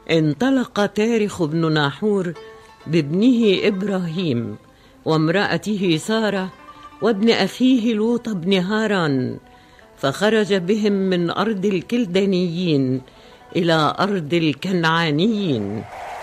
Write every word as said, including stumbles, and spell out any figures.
انطلق تارخ بن ناحور بابنه إبراهيم وامرأته سارة وابن أخيه لوط بن هاران، فخرج بهم من أرض الكلدانيين إلى أرض الكنعانيين.